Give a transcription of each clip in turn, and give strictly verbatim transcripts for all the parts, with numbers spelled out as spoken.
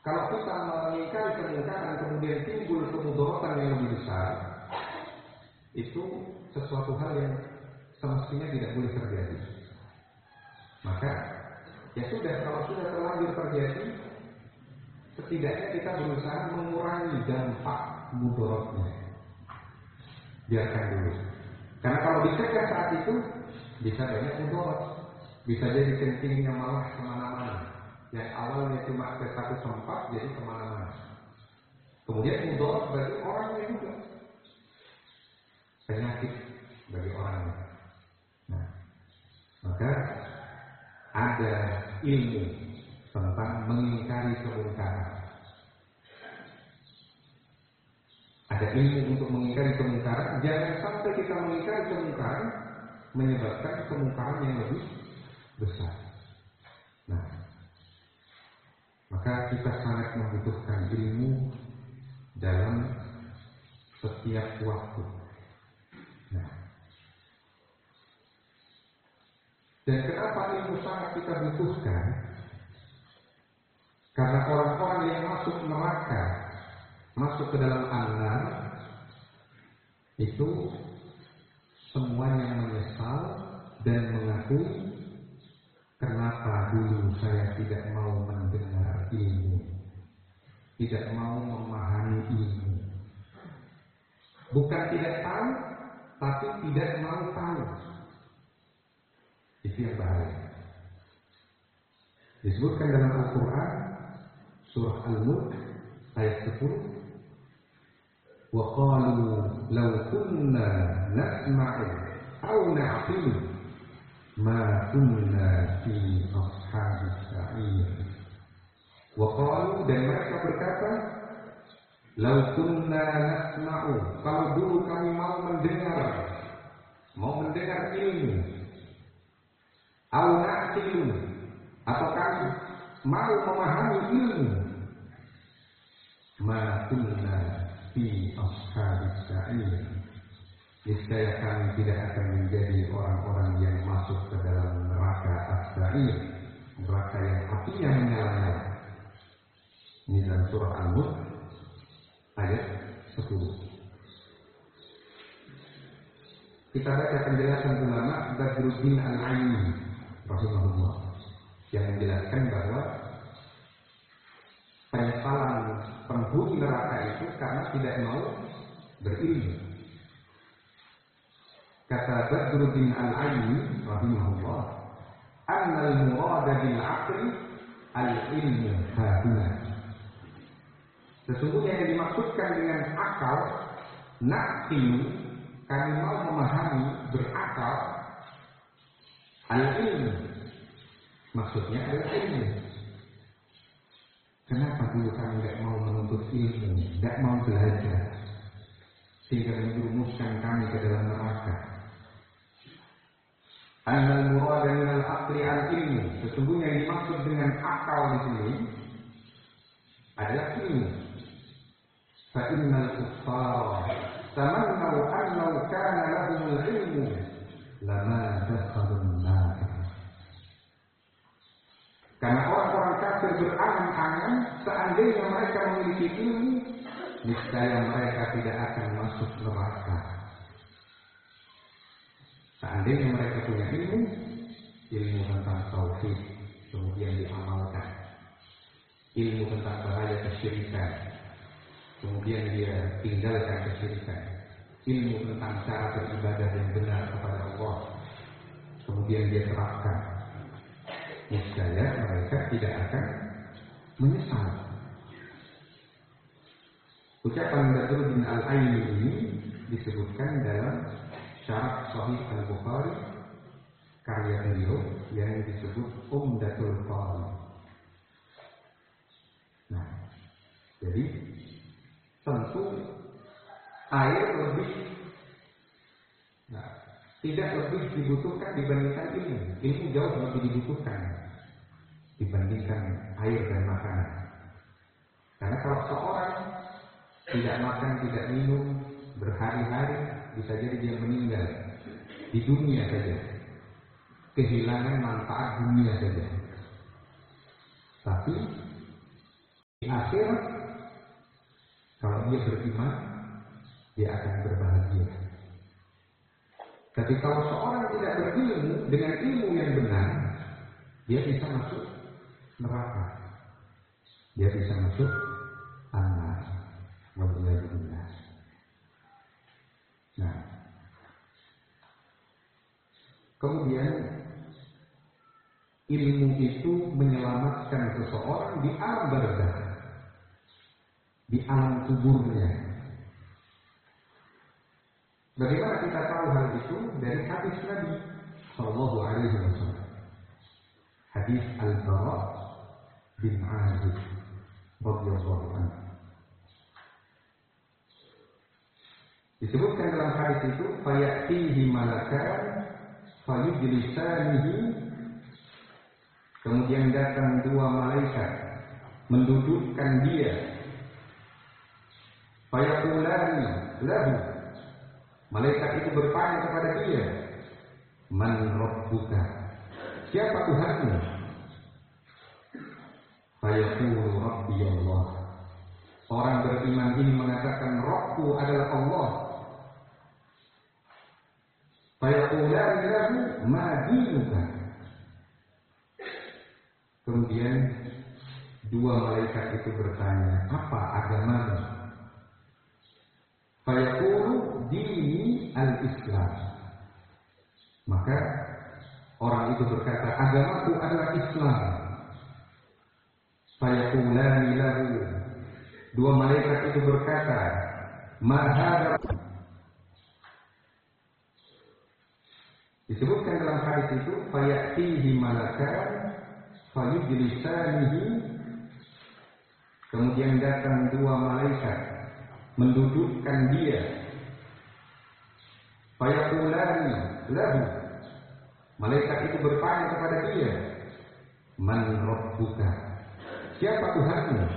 Kalau kita mengingkari kemungkaran kemudian timbul kemudaratan yang lebih besar, itu sesuatu hal yang semestinya tidak boleh terjadi. Maka ya sudah, kalau sudah terlanjur terjadi, setidaknya kita berusaha mengurangi dampak mudaratnya. Biarkan dulu. Karena kalau dicegah saat itu bisa banyak mudarat, bisa jadi kencingnya malah kemana-mana. Yang awalnya cuma ke satu tempat jadi kemana-mana. Kemudian mudarat bagi orangnya juga, penyakit bagi orangnya. Nah, maka ada ilmu tentang mengingkari kemungkaran. Ada ilmu untuk mengingkari kemungkaran. Jangan sampai kita mengingkari kemungkaran menyebabkan kemungkaran yang lebih besar. Nah, maka kita sangat membutuhkan ilmu dalam setiap waktu. Nah, dan kenapa ilmu sangat kita butuhkan? Karena orang-orang yang masuk neraka, masuk ke dalam an-nar, itu semuanya menyesal dan mengaku, kenapa dulu saya tidak mau mendengar ilmu, tidak mau memahami ilmu. Bukan tidak tahu, tapi tidak mau tahu. Itu yang bahaya. Disebutkan dalam Al-Quran surah Al-Mulk ayat sepuluh, wa qalu law kunna nasma'u aw na'qilu ma kunna fi ashabis sa'ir. Wa qalu, dan mereka berkata, law kunna nasma'u, kalau dulu kami mau mendengar, mau mendengar ilmu, aw na'qilu, atau kami mau memahami ilmu, ma kunna fi ashabis sa'ir, niscaya kami tidak akan menjadi orang-orang yang masuk ke dalam neraka as-sa'ir, neraka yang apinya menyala-nyala. Ini dalam surah Al-Mulk ayat sepuluh. Kita baca penjelasan ulama Badruddin Al-Aini rahimahullah yang menjelaskan bahwa penyesalan penghuni neraka itu karena tidak mau berilmu. Kata Badruddin Al-Aini rahimahullah, annal murada bil aqli al-ilmu haduna. Sesungguhnya yang dimaksudkan dengan akal, naqil, kami mau memahami, berakal, al-ilmu, maksudnya adalah ilmu. Kenapa dulu kami tidak mau menuntut ilmu, tidak mau belajar, sehingga menjerumuskan kami ke dalam neraka? Annal murada minal aqli al-ilmu, sesungguhnya yang dimaksud dengan akal di sini adalah ilmu. Fa innal kuffara tamannaw annahu kana lahumul ilmu lama dakhalun nar. Karena orang-orang kafir berangan-angan, seandainya mereka memiliki ilmu, niscaya mereka tidak akan masuk neraka. Seandainya mereka punya ilmu, ilmu tentang tauhid, kemudian diamalkan, ilmu tentang bahaya kesyirikan, kemudian dia tinggalkan kesyirikan, ilmu tentang cara beribadah yang benar kepada Allah, kemudian dia terapkan, niscaya mereka tidak akan menyesal. Ucapan Badruddin Al-Aini ini disebutkan dalam Syarah Sahih Al-Bukhari karya beliau yang disebut Umdatul Qari. Nah, jadi tentu air lebih, nah, tidak lebih dibutuhkan dibandingkan ilmu. Ilmu jauh lebih dibutuhkan dibandingkan air dan makanan. Karena kalau seorang tidak makan, tidak minum berhari-hari, bisa jadi dia meninggal di dunia saja, kehilangan manfaat dunia saja. Tapi akhirat, kalau dia beriman, dia akan berbahagia. Tapi kalau seorang tidak berilmu dengan ilmu yang benar, dia bisa masuk neraka. Dia bisa masuk an-nar. Waliyadzubillah. Nah, kemudian ilmu itu menyelamatkan seseorang di alam barzakh, di alam kuburnya. Bagaimana kita tahu hal itu? Dari hadis Nabi Sallallahu Alaihi Wasallam. Hadis Al-Bara bin Azib radhiyallahu anhu. Disebutkan dalam hadis itu, fayatihi malakan fayujlisanihi, kemudian datang dua malaikat mendudukkan dia, fayaqulani lahu, malaikat itu bertanya kepada dia, man rabbuka, siapa Tuhanmu? Fayaqulu rabbi Allah, orang beriman ini mengatakan Rabbku adalah Allah. Fayaqulani lahu ma dinuka, kemudian dua malaikat itu bertanya, apa agamamu? Fayaqulu dini al-Islam, maka orang itu berkata, agamaku adalah Islam. Fayaqulani lahu, dua malaikat itu berkata, ma hadza, disebutkan dalam hadis itu, fayatihi malakan fayujlisanihi, kemudian datang dua malaikat mendudukkan dia, fayaqulani lahu, malaikat itu bertanya kepada dia, man rabbuka, siapa Tuhanmu?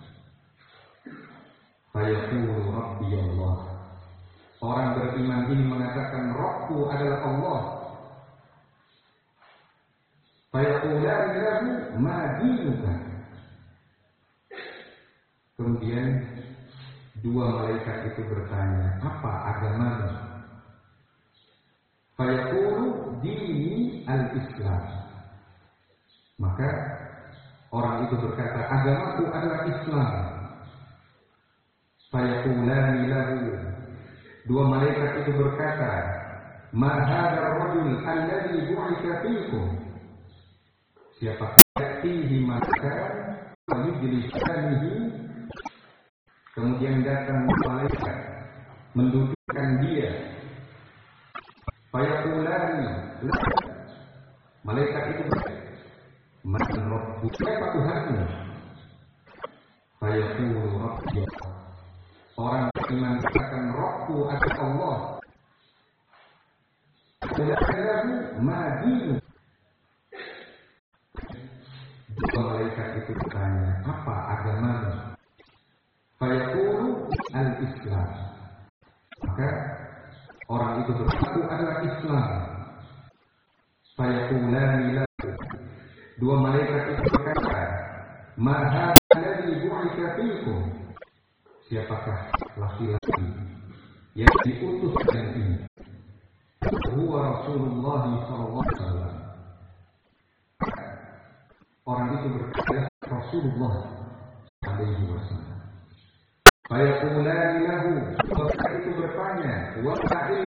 Fayaqulu rabbi Allah, orang beriman ini mengatakan Rabbku adalah Allah. Fayaqulani lahu ma dinuka, kemudian dua malaikat itu bertanya, apa agamamu? Fayaqulu dini al-Islam, maka orang itu berkata, agamaku adalah Islam. Fayaqulani lahu, dua malaikat itu berkata, ma hadzal rajul alladzi bu'itsa fiikum, siapakah yatihi malakan fayujlisanihi, kemudian datang malaikat mendudukkan dia, fayaqulani lahu, malaikat itu berkata, man rabbuka, siapa Tuhanmu? Fayaqulu rabbi, orang beriman akan Rabbku adalah Allah. Fayaqulu ma dinuka, dua malaikat itu bertanya, apa agamamu? Fayaqulu al-Islam, maka orang itu berkata adalah Islam. Fayaqulani lahu, dua malaikat itu berkata, ma hadzal ladzi bu'itsa fiikum, siapakah laki-laki yang diutus dengan ini? Huwa Rasulullah sallallahu alaihi wasallam, orang itu berkata Rasulullah alaihi wasallam. Fayaqulani lahu, malaikat itu bertanya, wa ta'il,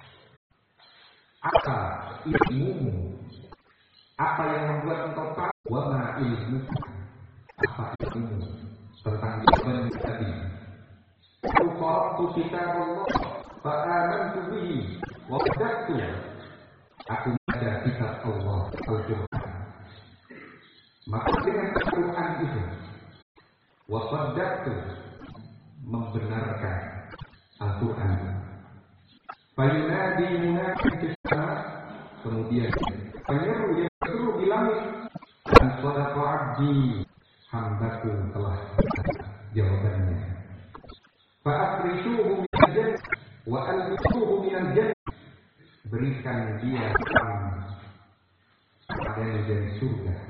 apa ilmumu? Apa yang membuat engkau tahu? Wa ma ilmuka, apa ilmumu tentang jawaban tadi? Qara'tu kitab Allah fa amantu bihi wa sadaqtu, aku membaca kitab Allah Al-Qur'an, maka dengan Al-Qur'an itu wa sadaqtu, membenarkan Al-Quran. Fayunadi munadi fis sama, kemudian penyeru yang berseru di langit, dan sadaqa abdi, hambaku telah jawabannya. Fa'afrishuhu minal jannah wa albisuhu minal jannah, berikan dia adanya dari surga